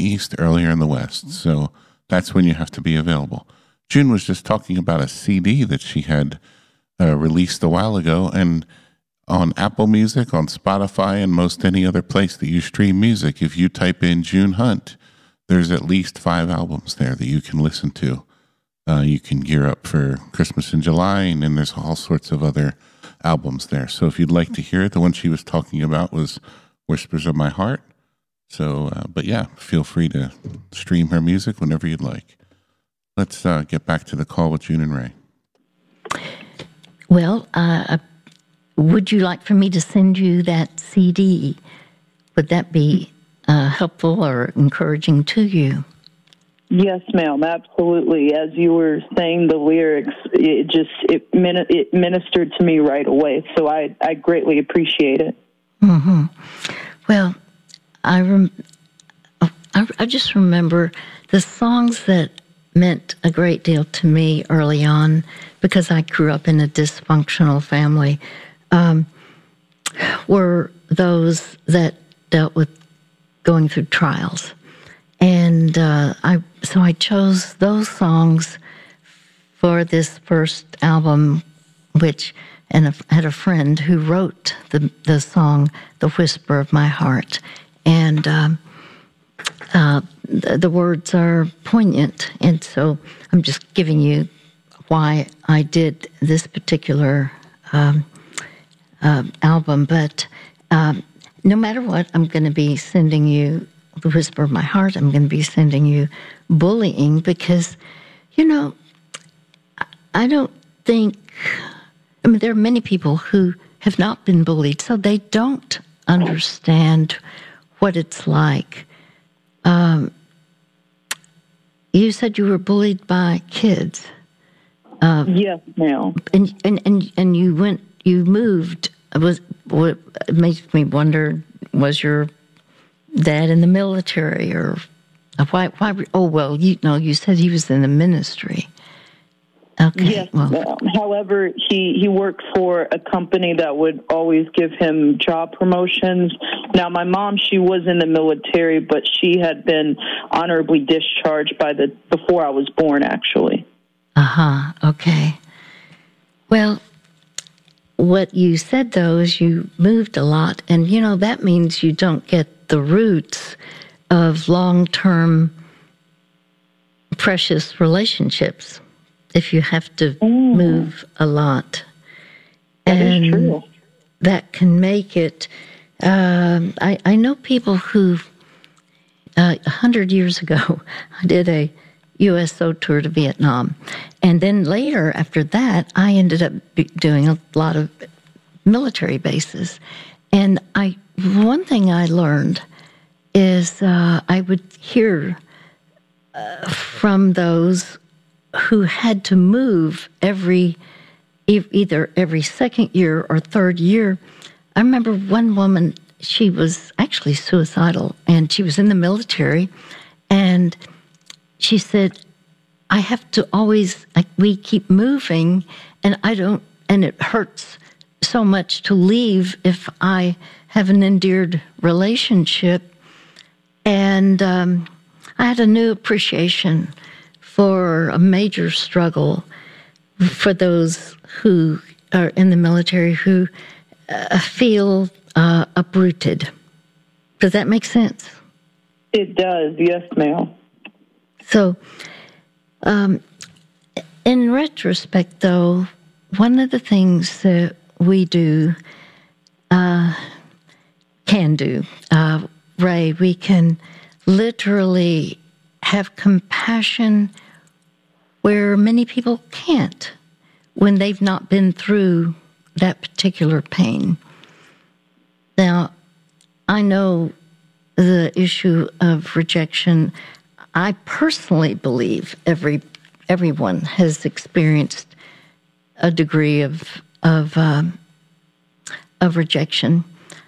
East, earlier in the West. So that's when you have to be available. June was just talking about a CD that she had released a while ago, and on Apple Music, on Spotify, and most any other place that you stream music, if you type in June Hunt, there's at least 5 albums there that you can listen to. You can gear up for Christmas in July, and then there's all sorts of other albums there. So if you'd like to hear it, the one she was talking about was Whispers of My Heart. So, but yeah, feel free to stream her music whenever you'd like. Let's get back to the call with June and Ray. Well, would you like for me to send you that CD? Would that be helpful or encouraging to you? Yes, ma'am, absolutely. As you were saying the lyrics, it ministered to me right away, so I greatly appreciate it. Mm-hmm. Well, I just remember the songs that meant a great deal to me early on, because I grew up in a dysfunctional family, were those that dealt with going through trials. And so I chose those songs for this first album, and I had a friend who wrote the song, The Whisper of My Heart. And the words are poignant. And so I'm just giving you why I did this particular album. But no matter what, I'm going to be sending you The Whisper of My Heart. I'm going to be sending you Bullying, because, I don't think, there are many people who have not been bullied, so they don't understand what it's like. You said you were bullied by kids. Yes, ma'am. And you moved. It makes me wonder, was your dad in the military, or why? Oh, well, you said he was in the ministry. Okay. Yes, well. However, he worked for a company that would always give him job promotions. Now, my mom, she was in the military, but she had been honorably discharged before I was born, actually. Okay. Well, what you said, though, is you moved a lot, and, that means you don't get the roots of long-term precious relationships if you have to move a lot. That is true. That can make it... I know people who, 100 years ago, I did a USO tour to Vietnam. And then later, after that, I ended up doing a lot of military bases. And one thing I learned is I would hear from those who had to move either every second year or third year. I remember one woman, she was actually suicidal, and she was in the military, and she said, I have to always, we keep moving, and it hurts so much to leave if I have an endeared relationship. And I had a new appreciation for a major struggle for those who are in the military who feel uprooted. Does that make sense? It does, yes, ma'am. So, in retrospect, though, one of the things that we can do, Ray, we can literally have compassion where many people can't when they've not been through that particular pain. Now, I know the issue of rejection. I personally believe everyone has experienced a degree of rejection,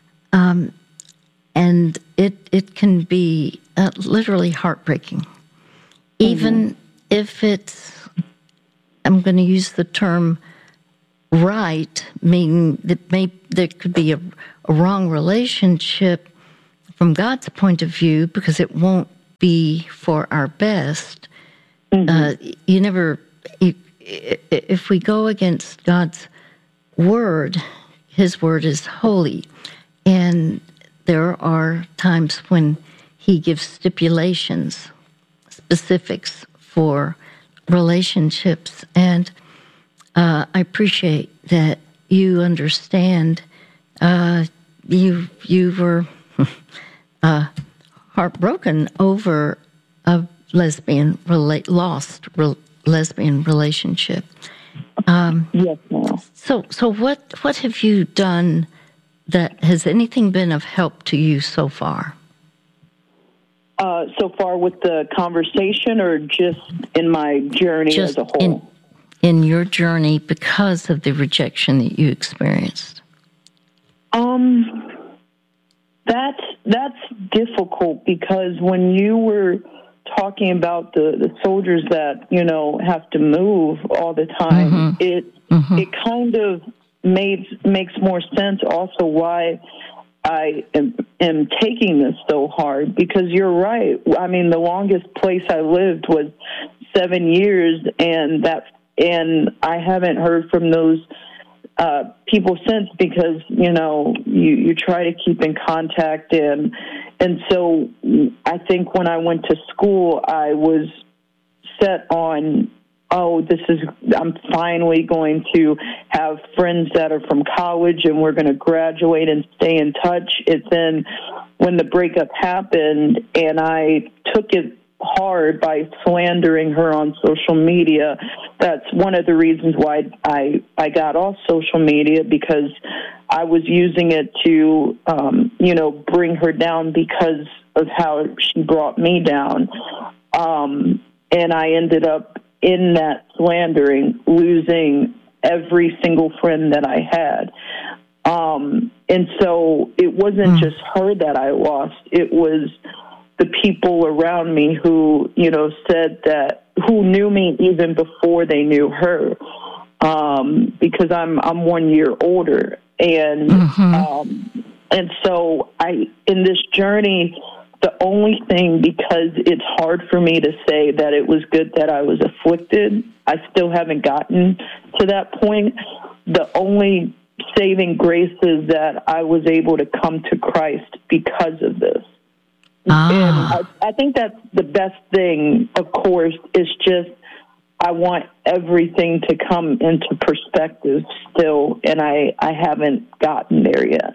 and it can be literally heartbreaking, even if it's. I'm going to use the term right, meaning that there could be a wrong relationship from God's point of view, because it won't be for our best. You never, if we go against God's word, His word is holy. And there are times when He gives stipulations, specifics for relationships. And I appreciate that you understand. You were heartbroken over a lost lesbian relationship. Yes, ma'am. So what have you done that has anything been of help to you so far? So far with the conversation, or just in my journey as a whole? In your journey because of the rejection that you experienced. That's difficult, because when you were talking about the soldiers that, have to move all the time, it kind of makes more sense also why I am taking this so hard, because you're right. I mean, the longest place I lived was 7 years, and I haven't heard from those people since, because you try to keep in contact, and so I think when I went to school, I was set on, I'm finally going to have friends that are from college, and we're going to graduate and stay in touch. It's then when the breakup happened, and I took it hard by slandering her on social media. That's one of the reasons why I got off social media, because I was using it to, bring her down because of how she brought me down. And I ended up in that slandering, losing every single friend that I had. And so it wasn't just her that I lost. It was the people around me who, said that, who knew me even before they knew her, because I'm 1 year older. And so in this journey, the only thing, because it's hard for me to say that it was good that I was afflicted, I still haven't gotten to that point. The only saving grace is that I was able to come to Christ because of this. And I think that's the best thing, of course, is just I want everything to come into perspective still, and I haven't gotten there yet.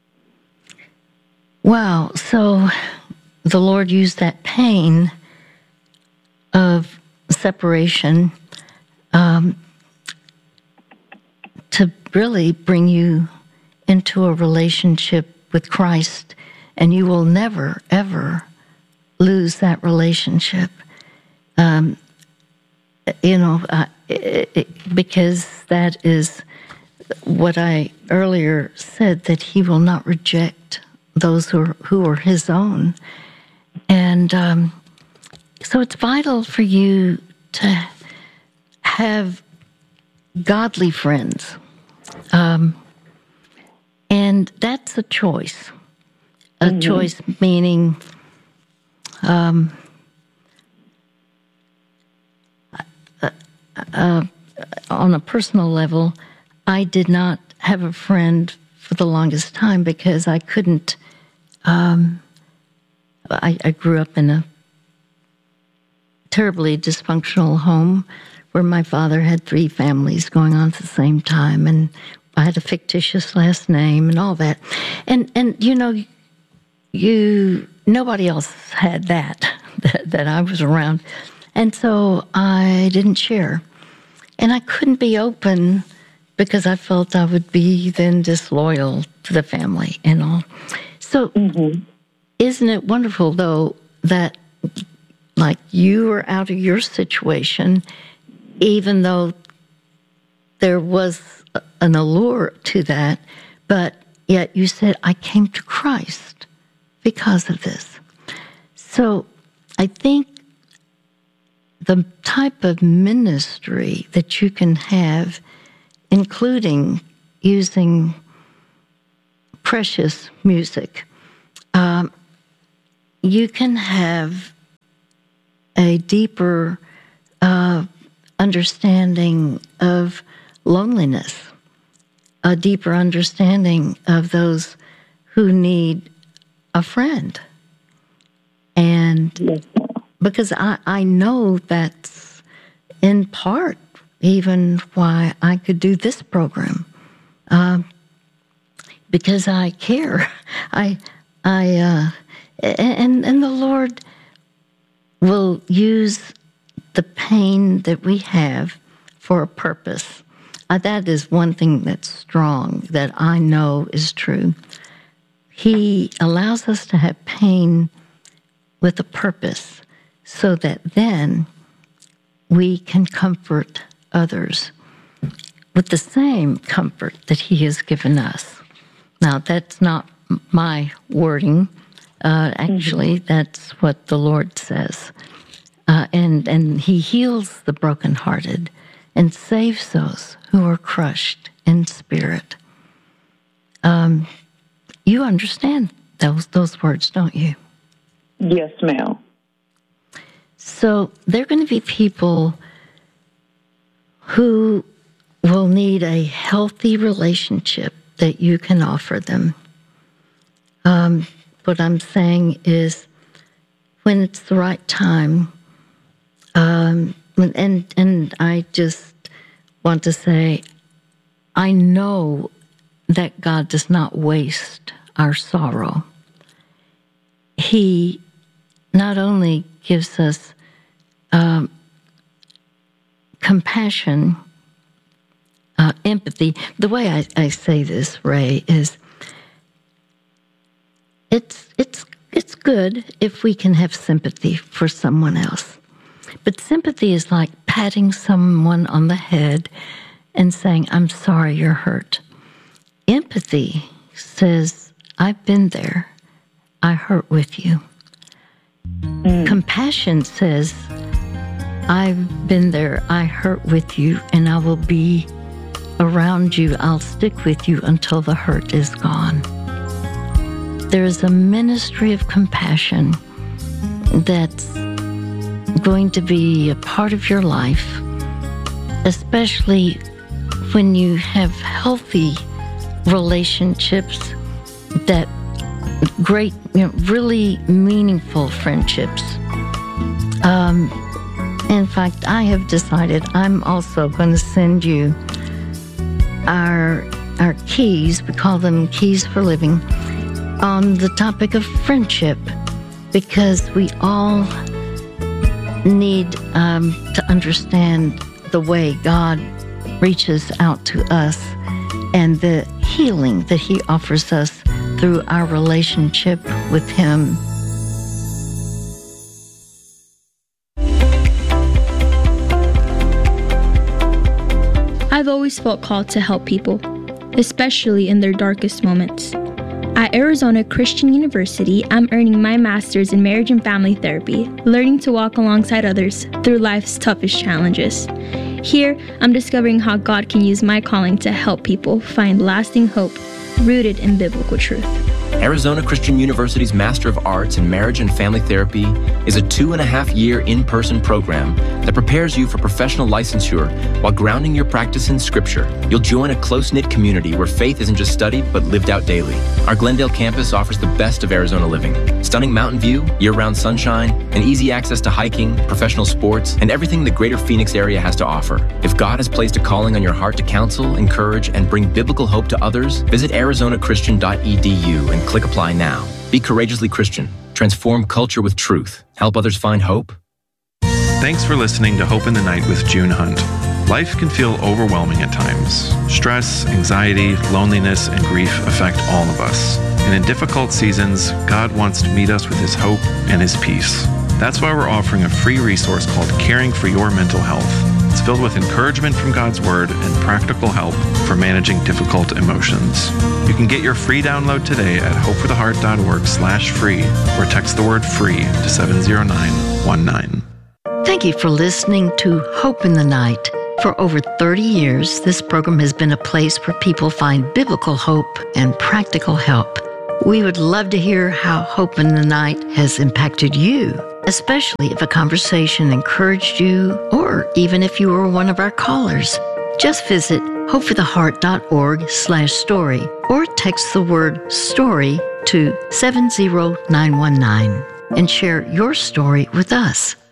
Wow. So the Lord used that pain of separation to really bring you into a relationship with Christ, and you will never, ever lose that relationship. Because that is what I earlier said, that He will not reject those who are His own. And so it's vital for you to have godly friends. And that's a choice. A choice meaning on a personal level, I did not have a friend for the longest time because I couldn't. I grew up in a terribly dysfunctional home where my father had 3 families going on at the same time, and I had a fictitious last name and all that. And nobody else had that I was around. And so I didn't share. And I couldn't be open because I felt I would be then disloyal to the family and all. So isn't it wonderful, though, that like you were out of your situation, even though there was an allure to that, but yet you said, I came to Christ because of this. So I think the type of ministry that you can have, including using precious music, you can have a deeper understanding of loneliness, a deeper understanding of those who need a friend. And because I know that's in part even why I could do this program, because I care. And the Lord will use the pain that we have for a purpose. That is one thing that's strong, that I know is true. He allows us to have pain with a purpose so that then we can comfort others with the same comfort that He has given us. Now, that's not my wording. Actually, that's what the Lord says. And He heals the brokenhearted and saves those who are crushed in spirit. You understand those words, don't you? Yes, ma'am. So there are going to be people who will need a healthy relationship that you can offer them. What I'm saying is, when it's the right time, and I just want to say, I know that God does not waste our sorrow. He not only gives us compassion, empathy. The way I say this, Ray, is it's good if we can have sympathy for someone else. But sympathy is like patting someone on the head and saying, I'm sorry you're hurt. Empathy says, I've been there. I hurt with you. Compassion says, I've been there. I hurt with you, and I will be around you. I'll stick with you until the hurt is gone. There is a ministry of compassion that's going to be a part of your life, especially when you have healthy relationships, that great, really meaningful friendships. In fact, I have decided I'm also going to send you our keys. We call them Keys for Living, on the topic of friendship, because we all need to understand the way God reaches out to us and the healing that He offers us through our relationship with Him. I've always felt called to help people, especially in their darkest moments. At Arizona Christian University, I'm earning my master's in marriage and family therapy, learning to walk alongside others through life's toughest challenges. Here, I'm discovering how God can use my calling to help people find lasting hope rooted in biblical truth. Arizona Christian University's Master of Arts in Marriage and Family Therapy is a 2.5-year in-person program that prepares you for professional licensure while grounding your practice in Scripture. You'll join a close-knit community where faith isn't just studied but lived out daily. Our Glendale campus offers the best of Arizona living: stunning mountain view, year-round sunshine, and easy access to hiking, professional sports, and everything the greater Phoenix area has to offer. If God has placed a calling on your heart to counsel, encourage, and bring biblical hope to others, visit arizonachristian.edu and click apply now. Be courageously Christian. Transform culture with truth. Help others find hope. Thanks for listening to Hope in the Night with June Hunt. Life can feel overwhelming at times. Stress, anxiety, loneliness, and grief affect all of us. And in difficult seasons, God wants to meet us with His hope and His peace. That's why we're offering a free resource called Caring for Your Mental Health. It's filled with encouragement from God's Word and practical help for managing difficult emotions. You can get your free download today at hopefortheheart.org/free or text the word FREE to 70919. Thank you for listening to Hope in the Night. For over 30 years, this program has been a place where people find biblical hope and practical help. We would love to hear how Hope in the Night has impacted you, especially if a conversation encouraged you or even if you were one of our callers. Just visit hopefortheheart.org/story or text the word story to 70919 and share your story with us.